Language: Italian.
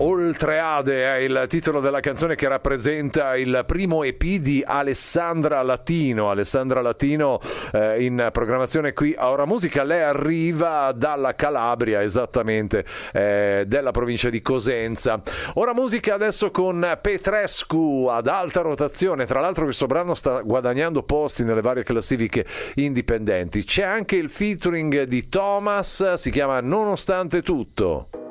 Oltreade è il titolo della canzone che rappresenta il primo EP di Alessandra Latino. Alessandra Latino in programmazione qui a Ora Musica. Lei arriva dalla Calabria, esattamente, della provincia di Cosenza. Ora Musica adesso con Petrescu ad alta rotazione. Tra l'altro questo brano sta guadagnando posti nelle varie classifiche indipendenti. C'è anche il featuring di Thomas, si chiama Nonostante Tutto.